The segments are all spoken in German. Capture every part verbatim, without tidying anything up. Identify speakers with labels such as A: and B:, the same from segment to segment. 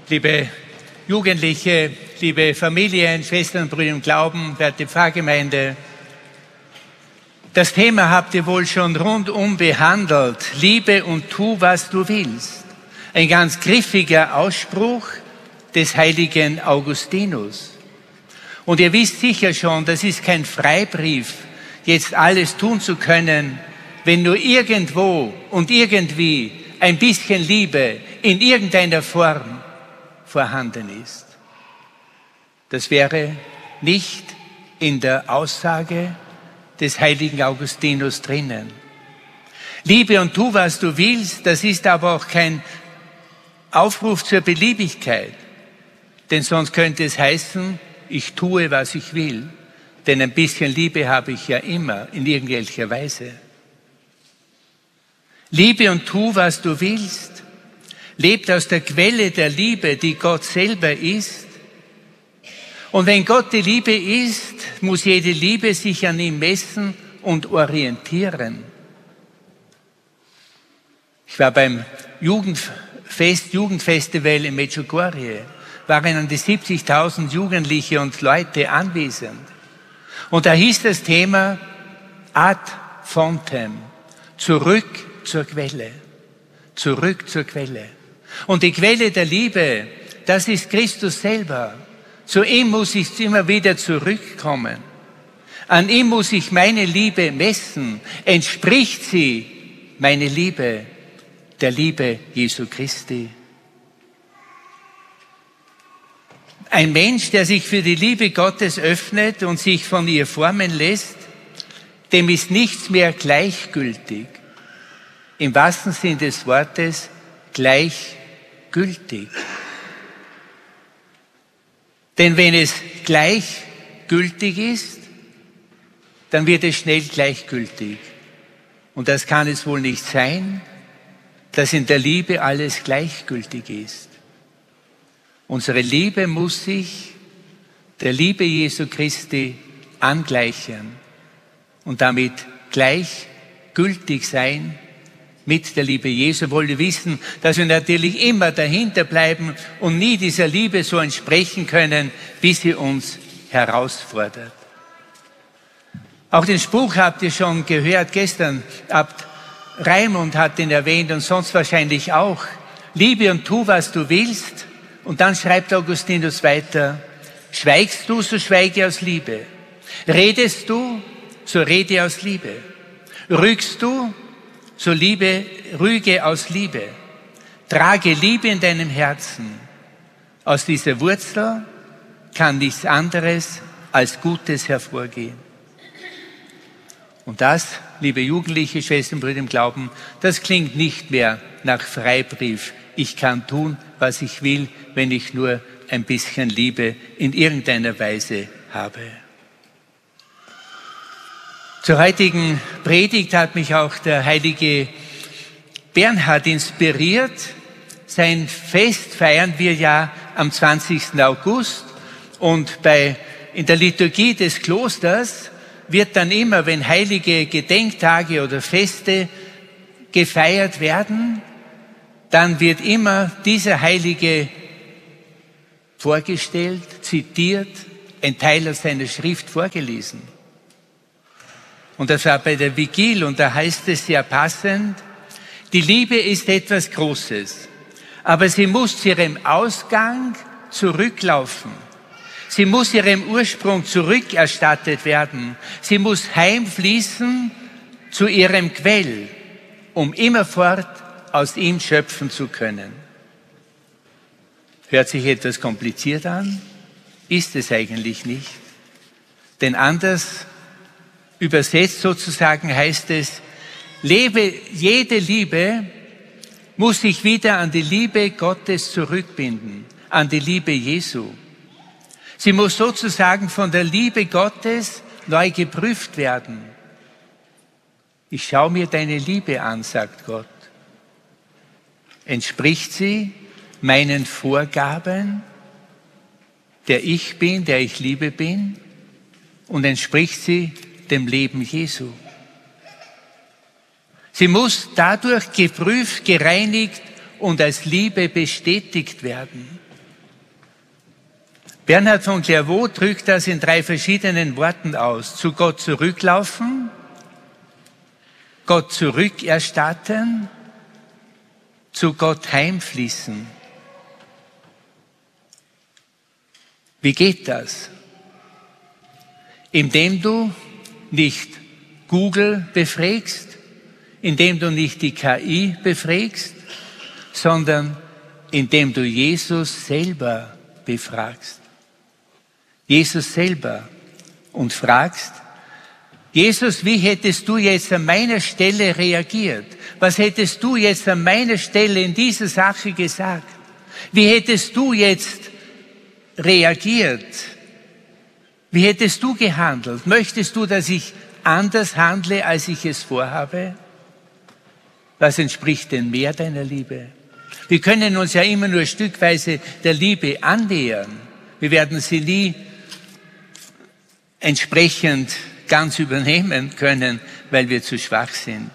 A: liebe Jugendliche, liebe Familien, Schwestern und Brüder im Glauben, werte Pfarrgemeinde. Das Thema habt ihr wohl schon rundum behandelt. Liebe und tu, was du willst. Ein ganz griffiger Ausspruch des heiligen Augustinus. Und ihr wisst sicher schon, das ist kein Freibrief, jetzt alles tun zu können, wenn nur irgendwo und irgendwie ein bisschen Liebe in irgendeiner Form vorhanden ist. Das wäre nicht in der Aussage des heiligen Augustinus drinnen. Liebe und tu, was du willst, das ist aber auch kein Aufruf zur Beliebigkeit. Denn sonst könnte es heißen, ich tue, was ich will. Denn ein bisschen Liebe habe ich ja immer, in irgendwelcher Weise. Liebe und tu, was du willst. Lebt aus der Quelle der Liebe, die Gott selber ist. Und wenn Gott die Liebe ist, muss jede Liebe sich an ihm messen und orientieren. Ich war beim Jugendfest, Jugendfestival in Medjugorje, waren an die siebzigtausend Jugendliche und Leute anwesend. Und da hieß das Thema ad fontem, zurück zur Quelle, zurück zur Quelle. Und die Quelle der Liebe, das ist Christus selber. Zu ihm muss ich immer wieder zurückkommen. An ihm muss ich meine Liebe messen. Entspricht sie, meine Liebe, der Liebe Jesu Christi? Ein Mensch, der sich für die Liebe Gottes öffnet und sich von ihr formen lässt, dem ist nichts mehr gleichgültig. Im wahrsten Sinn des Wortes gleichgültig. Denn wenn es gleichgültig ist, dann wird es schnell gleichgültig. Und das kann es wohl nicht sein, dass in der Liebe alles gleichgültig ist. Unsere Liebe muss sich der Liebe Jesu Christi angleichen und damit gleichgültig sein mit der Liebe Jesu. Wollen wir wissen, dass wir natürlich immer dahinter bleiben und nie dieser Liebe so entsprechen können, wie sie uns herausfordert. Auch den Spruch habt ihr schon gehört gestern. Abt Raimund hat ihn erwähnt und sonst wahrscheinlich auch. Liebe und tu, was du willst. Und dann schreibt Augustinus weiter, schweigst du, so schweige aus Liebe. Redest du, so rede aus Liebe. Rügst du, so liebe, rüge aus Liebe. Trage Liebe in deinem Herzen. Aus dieser Wurzel kann nichts anderes als Gutes hervorgehen. Und das, liebe Jugendliche, Schwestern und Brüder im Glauben, das klingt nicht mehr nach Freibrief. Ich kann tun, was ich will, wenn ich nur ein bisschen Liebe in irgendeiner Weise habe. Zur heutigen Predigt hat mich auch der heilige Bernhard inspiriert. Sein Fest feiern wir ja am zwanzigsten August und bei, in der Liturgie des Klosters wird dann immer, wenn heilige Gedenktage oder Feste gefeiert werden, dann wird immer dieser Heilige vorgestellt, zitiert, ein Teil aus seiner Schrift vorgelesen. Und das war bei der Vigil, und da heißt es sehr passend, die Liebe ist etwas Großes, aber sie muss zu ihrem Ausgang zurücklaufen. Sie muss ihrem Ursprung zurückerstattet werden. Sie muss heimfließen zu ihrem Quell, um immerfort aus ihm schöpfen zu können. Hört sich etwas kompliziert an? Ist es eigentlich nicht. Denn anders übersetzt sozusagen heißt es, lebe, jede Liebe muss sich wieder an die Liebe Gottes zurückbinden, an die Liebe Jesu. Sie muss sozusagen von der Liebe Gottes neu geprüft werden. Ich schaue mir deine Liebe an, sagt Gott. Entspricht sie meinen Vorgaben, der ich bin, der ich Liebe bin? Und entspricht sie dem Leben Jesu? Sie muss dadurch geprüft, gereinigt und als Liebe bestätigt werden. Bernhard von Clairvaux drückt das in drei verschiedenen Worten aus. Zu Gott zurücklaufen, Gott zurückerstatten, zu Gott heimfließen. Wie geht das? Indem du nicht Google befragst, indem du nicht die K I befragst, sondern indem du Jesus selber befragst. Jesus selber und fragst, Jesus, wie hättest du jetzt an meiner Stelle reagiert? Was hättest du jetzt an meiner Stelle in dieser Sache gesagt? Wie hättest du jetzt reagiert? Wie hättest du gehandelt? Möchtest du, dass ich anders handle, als ich es vorhabe? Was entspricht denn mehr deiner Liebe? Wir können uns ja immer nur stückweise der Liebe annähern. Wir werden sie nie entsprechend ganz übernehmen können, weil wir zu schwach sind.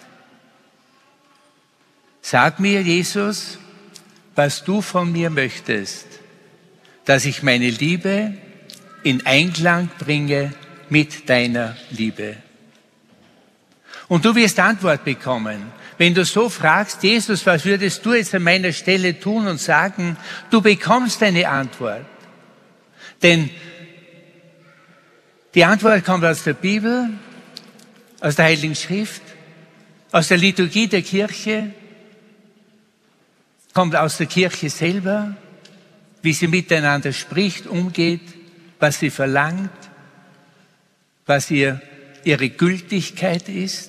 A: Sag mir, Jesus, was du von mir möchtest, dass ich meine Liebe in Einklang bringe mit deiner Liebe. Und du wirst Antwort bekommen. Wenn du so fragst, Jesus, was würdest du jetzt an meiner Stelle tun und sagen, du bekommst eine Antwort. Denn die Antwort kommt aus der Bibel, aus der Heiligen Schrift, aus der Liturgie der Kirche, kommt aus der Kirche selber, wie sie miteinander spricht, umgeht, was sie verlangt, was ihr, ihre Gültigkeit ist.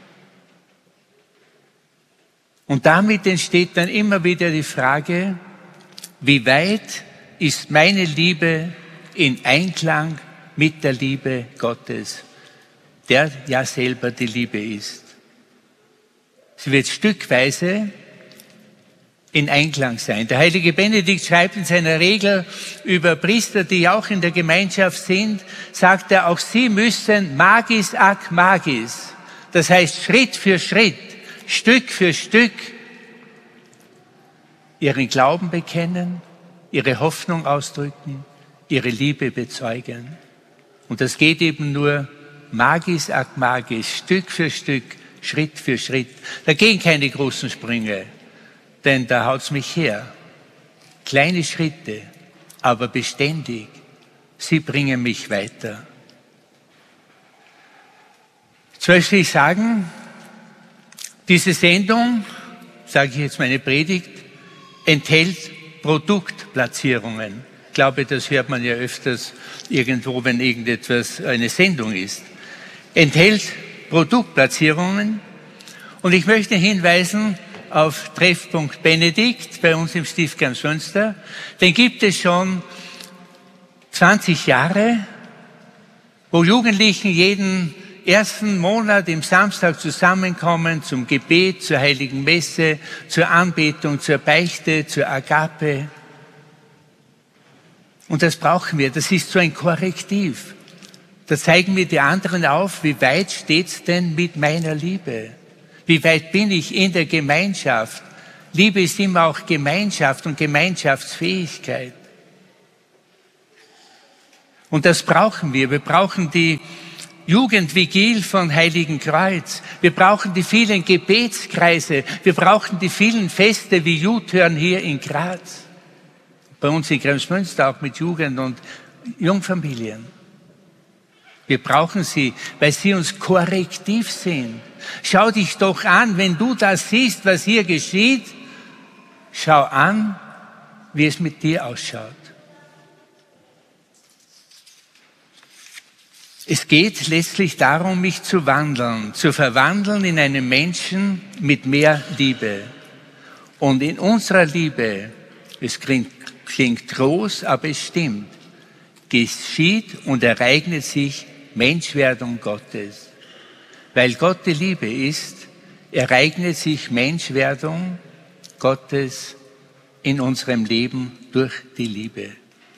A: Und damit entsteht dann immer wieder die Frage, wie weit ist meine Liebe in Einklang mit der Liebe Gottes, der ja selber die Liebe ist. Sie wird stückweise in Einklang sein. Der heilige Benedikt schreibt in seiner Regel über Priester, die auch in der Gemeinschaft sind, sagt er, auch sie müssen magis ac magis, das heißt Schritt für Schritt, Stück für Stück ihren Glauben bekennen, ihre Hoffnung ausdrücken, ihre Liebe bezeugen. Und das geht eben nur magis ac magis, Stück für Stück, Schritt für Schritt. Da gehen keine großen Sprünge, denn da haut's mich her. Kleine Schritte, aber beständig, sie bringen mich weiter. Jetzt möchte ich sagen, diese Sendung, sage ich jetzt meine Predigt, enthält Produktplatzierungen. Ich glaube, das hört man ja öfters irgendwo, wenn irgendetwas eine Sendung ist. Enthält Produktplatzierungen. Und ich möchte hinweisen auf Treffpunkt Benedikt bei uns im Stift Gamsmünster. Den gibt es schon zwanzig Jahre, wo Jugendlichen jeden ersten Monat im Samstag zusammenkommen zum Gebet, zur Heiligen Messe, zur Anbetung, zur Beichte, zur Agape. Und das brauchen wir. Das ist so ein Korrektiv. Da zeigen wir die anderen auf, wie weit steht's denn mit meiner Liebe? Wie weit bin ich in der Gemeinschaft? Liebe ist immer auch Gemeinschaft und Gemeinschaftsfähigkeit. Und das brauchen wir. Wir brauchen die Jugendvigil von Heiligen Kreuz. Wir brauchen die vielen Gebetskreise. Wir brauchen die vielen Feste wie Juthörn hier in Graz. Bei uns in Kremsmünster auch mit Jugend und Jungfamilien. Wir brauchen sie, weil sie uns korrektiv sind. Schau dich doch an, wenn du das siehst, was hier geschieht, schau an, wie es mit dir ausschaut. Es geht letztlich darum, mich zu wandeln, zu verwandeln in einen Menschen mit mehr Liebe. Und in unserer Liebe, es klingt, klingt groß, aber es stimmt, geschieht und ereignet sich Menschwerdung Gottes. Weil Gott die Liebe ist, ereignet sich Menschwerdung Gottes in unserem Leben durch die Liebe.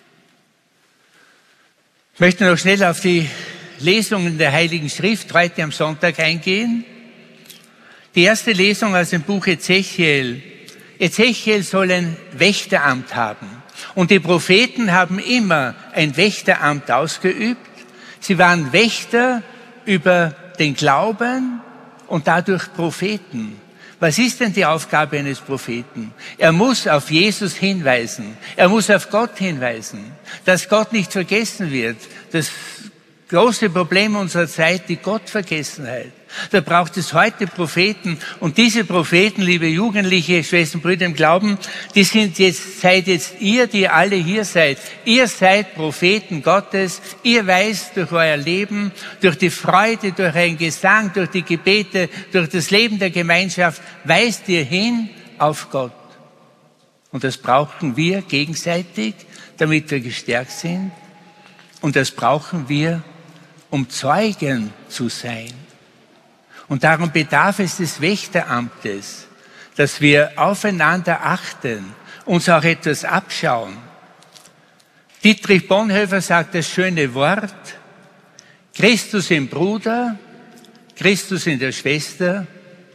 A: Ich möchte noch schnell auf die Lesungen der Heiligen Schrift heute am Sonntag eingehen. Die erste Lesung aus dem Buch Ezechiel. Ezechiel soll ein Wächteramt haben. Und die Propheten haben immer ein Wächteramt ausgeübt. Sie waren Wächter über den Glauben und dadurch Propheten. Was ist denn die Aufgabe eines Propheten? Er muss auf Jesus hinweisen. Er muss auf Gott hinweisen, dass Gott nicht vergessen wird. Das große Problem unserer Zeit, die Gottvergessenheit. Da braucht es heute Propheten. Und diese Propheten, liebe Jugendliche, Schwestern, Brüder im Glauben, die sind jetzt, seid jetzt ihr, die alle hier seid. Ihr seid Propheten Gottes. Ihr weist durch euer Leben, durch die Freude, durch euren Gesang, durch die Gebete, durch das Leben der Gemeinschaft, weist ihr hin auf Gott. Und das brauchen wir gegenseitig, damit wir gestärkt sind. Und das brauchen wir, um Zeugen zu sein. Und darum bedarf es des Wächteramtes, dass wir aufeinander achten, uns auch etwas abschauen. Dietrich Bonhoeffer sagt das schöne Wort: Christus im Bruder, Christus in der Schwester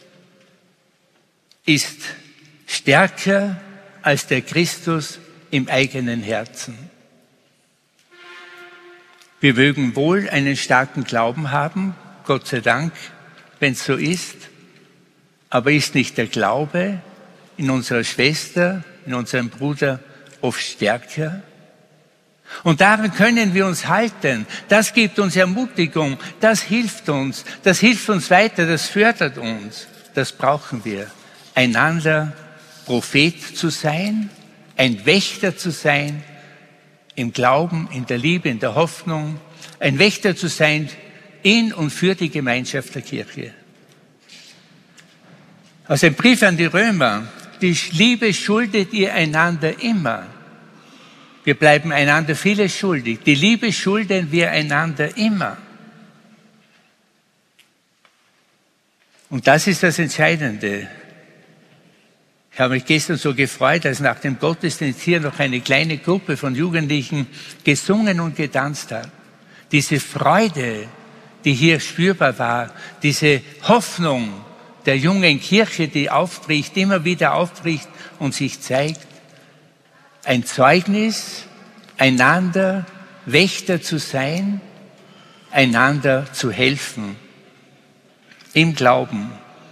A: ist stärker als der Christus im eigenen Herzen. Wir mögen wohl einen starken Glauben haben, Gott sei Dank, wenn es so ist. Aber ist nicht der Glaube in unserer Schwester, in unserem Bruder oft stärker? Und daran können wir uns halten. Das gibt uns Ermutigung, das hilft uns, das hilft uns weiter, das fördert uns. Das brauchen wir. Einander Prophet zu sein, ein Wächter zu sein, im Glauben, in der Liebe, in der Hoffnung, ein Wächter zu sein in und für die Gemeinschaft der Kirche. Aus dem Brief an die Römer: Die Liebe schuldet ihr einander immer. Wir bleiben einander vieles schuldig. Die Liebe schulden wir einander immer. Und das ist das Entscheidende. Ich habe mich gestern so gefreut, als nach dem Gottesdienst hier noch eine kleine Gruppe von Jugendlichen gesungen und getanzt hat. Diese Freude, die hier spürbar war, diese Hoffnung der jungen Kirche, die aufbricht, immer wieder aufbricht und sich zeigt. Ein Zeugnis, einander Wächter zu sein, einander zu helfen, im Glauben.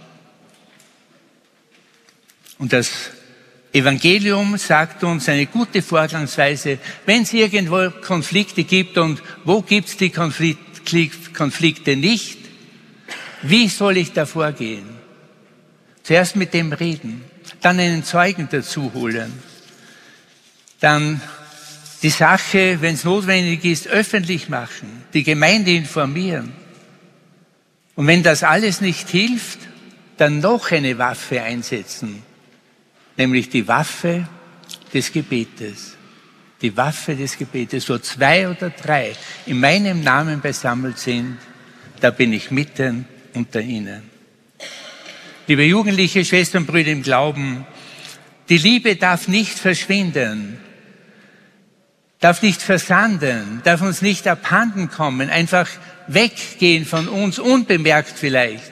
A: Und das Evangelium sagt uns eine gute Vorgangsweise, wenn es irgendwo Konflikte gibt, und wo gibt es die Konflikte nicht, wie soll ich da vorgehen? Zuerst mit dem reden, dann einen Zeugen dazu holen, dann die Sache, wenn es notwendig ist, öffentlich machen, die Gemeinde informieren. Und wenn das alles nicht hilft, dann noch eine Waffe einsetzen. Nämlich die Waffe des Gebetes. Die Waffe des Gebetes. Wo zwei oder drei in meinem Namen beisammelt sind, da bin ich mitten unter ihnen. Liebe Jugendliche, Schwestern und Brüder im Glauben, die Liebe darf nicht verschwinden, darf nicht versanden, darf uns nicht abhanden kommen, einfach weggehen von uns, unbemerkt vielleicht.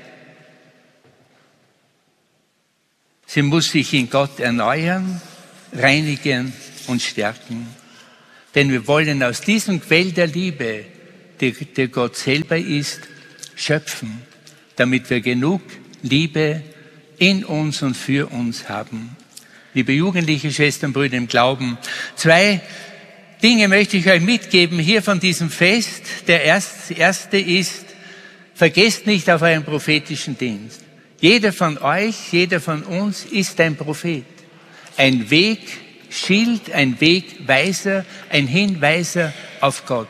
A: Sie muss sich in Gott erneuern, reinigen und stärken. Denn wir wollen aus diesem Quell der Liebe, der, der Gott selber ist, schöpfen, damit wir genug Liebe in uns und für uns haben. Liebe Jugendliche, Schwestern und Brüder im Glauben, zwei Dinge möchte ich euch mitgeben hier von diesem Fest. Der erste ist: Vergesst nicht auf euren prophetischen Dienst. Jeder von euch, jeder von uns ist ein Prophet. Ein Wegschild, ein Wegweiser, ein Hinweiser auf Gott.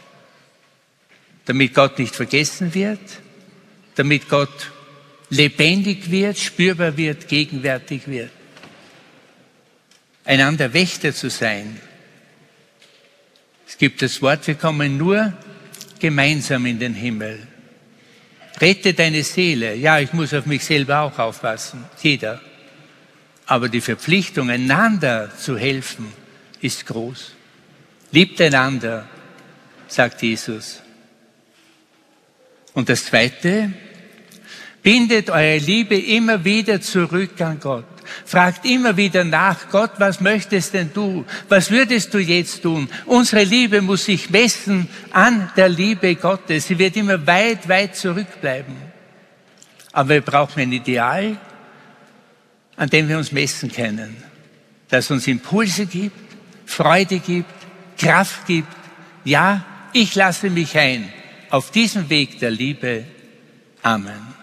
A: Damit Gott nicht vergessen wird, damit Gott lebendig wird, spürbar wird, gegenwärtig wird. Einander Wächter zu sein. Es gibt das Wort, wir kommen nur gemeinsam in den Himmel. Rette deine Seele. Ja, ich muss auf mich selber auch aufpassen. Jeder. Aber die Verpflichtung, einander zu helfen, ist groß. Liebt einander, sagt Jesus. Und das Zweite: Bindet eure Liebe immer wieder zurück an Gott. fragt immer wieder nach, Gott, was möchtest denn du? Was würdest du jetzt tun? Unsere Liebe muss sich messen an der Liebe Gottes. Sie wird immer weit, weit zurückbleiben. Aber wir brauchen ein Ideal, an dem wir uns messen können, das uns Impulse gibt, Freude gibt, Kraft gibt. Ja, ich lasse mich ein auf diesen Weg der Liebe. Amen.